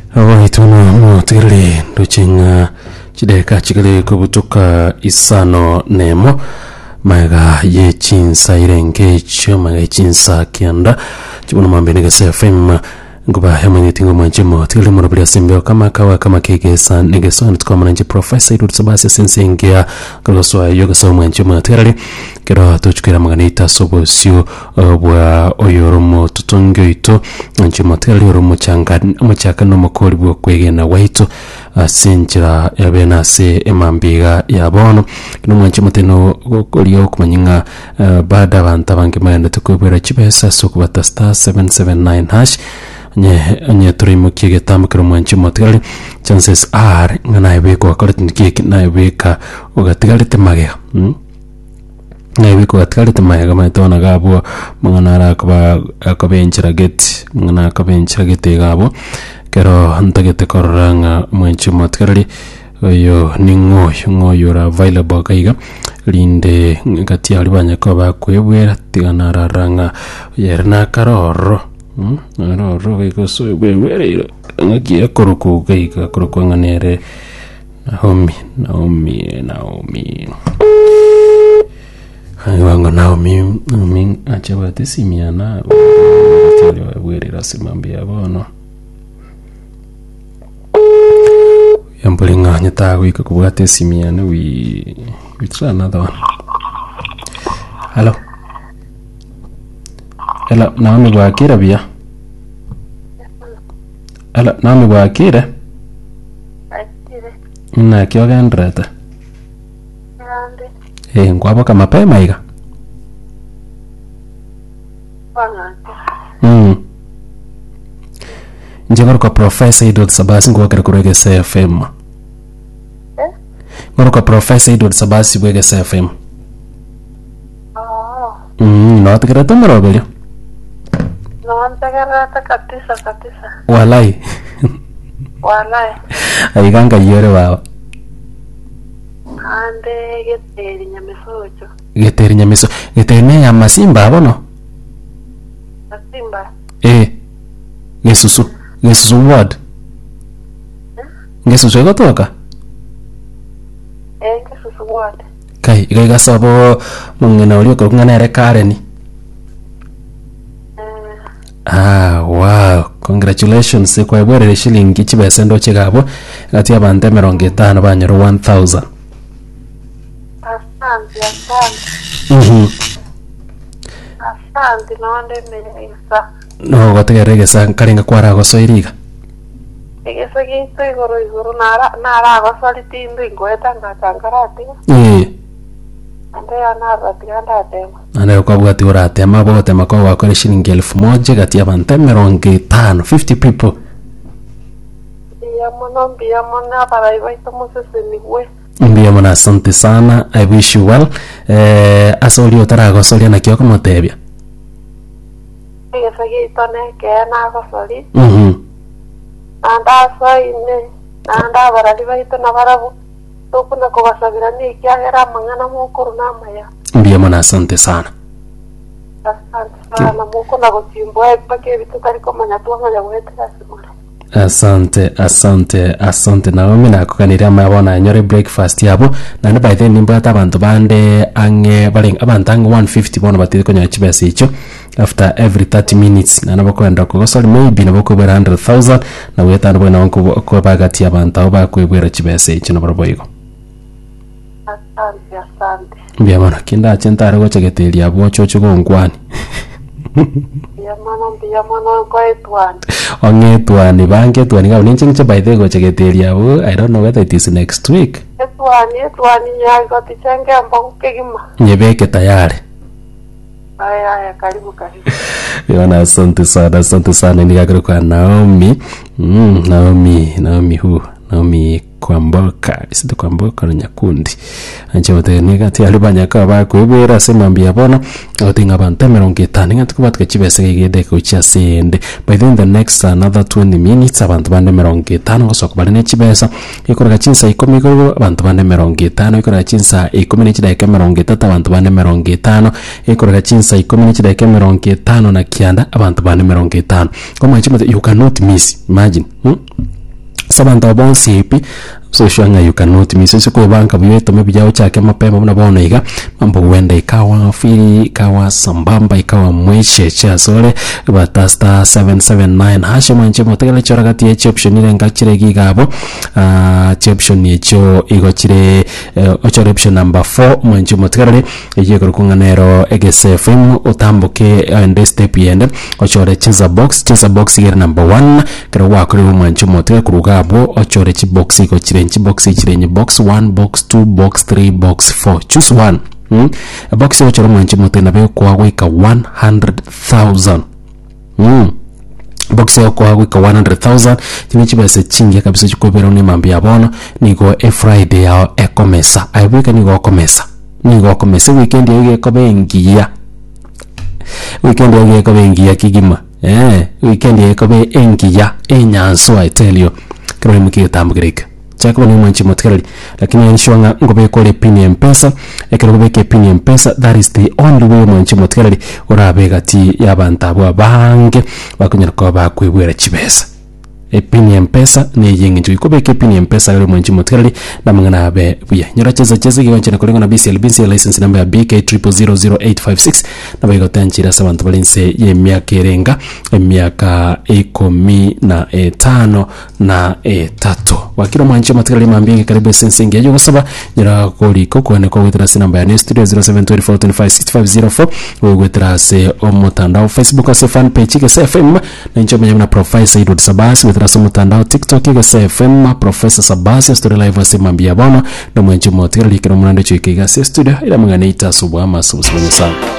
Waituna motigili duchinga chideka chigili kubutuka isano nemo maga ye chinsa irenge cho maga chinsa kianda chibuna mambene gese FM nguba hemani tingo manjimo tigili murabili simbeo kama kawa kama kegesa negeso nitkomana nje professor idu tsabase sensengia kaloswa yoga so manjimo tigili kero tuchukira maganita sobosio bwa oyoromo tutongyo ito nje mateli oromo chaka no makoli bwo kwegena waito sinjira yabena se emambiga yabono kino mwanche muteno koliyo kumanyinga bada abantu bange mayanda tukubera chibesa sokubata star 779 hash nye turimo kige tamukiro mwanche muteli chances are ngana ibeko akolet ndike na ibeka ugatigalite magega Naibiko atkalite mayaga maitona gabo mangana akabenchira gate mangana akabenchira gate gabo kero ntagete koranga mwenchu matkarali yo ningoyo ra available kaiga linde ngati alibanya ko bakwebwera tigana raranga yerna karoro aroro iko so bwere ngaki akoroku kaiga akoroku nganere Naomi Wango Naomi achawa tesimiana tele werera simambia bono yambulinga nyatago ikakubwa tesimiana we try another one. Hello Naomi wakira bia Hello Naomi wakira na kyoga ndrata ngwabo kama pema iga njengoro kwa professor Idol Sabasi ngwakira kurege CFM ngoro kwa professor Idol Sabasi bwege CFM no atakira tomarobelio no antakira kabisa walai aiganga yore baba ande geteri nyameso getene ya masimba abono masimba Gesusu ward Gesusu gotoka Gesusu ward kai igaiga sabo mungena ulio kungana ere Kareni wow congratulations kwa bwere shilingi chibesendo chigabo gati abante 50 banyoro 1000 Asante nonde mesa. No gotegerege san karinga kwara gosoiriga. Egesa gito igoro nara gosoliti ndingoeta ngatangarate. Ande anara tiganda tema. Ane kwa bwati urate mabote makwa wakore shilingi 1000 gati abante 50 50 people. Mbia mona para ibaito museseniwe. Mbia mona asante sana. I wish you well. Asoli otarago soli na kioko motebia. Egesa kena gosoli. Anda soine anda barali baito na barabu. Tokuna kubasabira ni kyagera mangana mukuru namaya. Mbia mona asante sana. Asante sana mukuna gotimbo epake bitukari komanya tuanga wetera simara. Asante Naomi nakukanira mabona nyore breakfast yabo na by then nimbata abantu bande ange baling abantu ange 150 bona batiri konya chibese icho after every 30 minutes na nabakwenda ko sorry maybe nabako 100,000 na weta ndo na ko bagati abantu abo bakwebwera chibese icho na baraboyiko. Asante Mbia mana kinda chentare go chegeteli yabo chocho go ngwani Yamano kwaitwan. Ongetwani bangetwani ga uninchingche by the go chegeteli yabo. I don't know whether it is next week. Etwani ya gotichenge ambaku kegima. Nyebeke tayari. Aya karibu. Yona asante sana nigagero kwa Naomi. Naomi kwamboka isite kwamboka na nyakundi anje bateniga ti alibanya ka ba kwebera semambia bona otinga bante 50 ngati kubatka chibese gigede ko chasende by then the next another 20 minutes abantu bande 50 ngosoko balene chibesa ikora chinsa 10 ko abantu bande 50 ikora chinsa 10 ni chidai 30 abantu bande 50 ikora chinsa 10 ni chidai 50 na kianda abantu bande 50 koma chimate you cannot miss imagine sabanta bon sipi so shwanga you cannot miss ko banka biweto mebijao chake mapema mnabona iga mambo wenda ikawa fili ikawa sambamba ikawa mweshe cha sole batasta 779 hasho manche motegele chora kati ya option ile ngachire gigabo option yecho igochire option number 4 manche motegele yego kunganero egesfm utambuke and step yende ochore cheza box igere number 1 kero wakuri manche motegele kurugabo ochore chi box igochire box 1 box 2 box 3 box 4 choose one. A box yo choro manchi motena be kwa wika 100,000 box yo kwa wika 100,000 timichi base chingi kabisa chikobera ni mambi abono nigo a Friday ya ekomesa aibuka nigo komesa weekend yo ekobe ngiya kigima weekend yo ekobe engiya enyanso I tell you kero mki tambugirika chakwa ni mwanchi motkali lakini yanishwanga ngobe kole pini mpesa ekero ngobe ke pini mpesa that is the only way mwanchi motkali urabe gati yabantabo bange bakunyira ko bakwibwera chibesa pini mpesa ni yengi ikobe ke pini mpesa gari mwanchi motkali na mangana abe buya nyora cheza kiwanche na kolengo na BCL license number ya BK000856 na bago tanchira sabantu balinse ye miaka erenga miaka 15 na 3 wakiro mwanchi motkali mambinge karibu sensingi yajo kusaba nyora koliko kone ko witra namba ya studio 0724256504 wegwitra se omotandao Facebook ase fan page ke FM na nchoma na profile Said Sabasi witra se motandao TikTok ke FM Professor Sabasi story live ase mambia bono na mwanchi motkali kino mnande chike ga studio ila mnganaita subwa masu sana.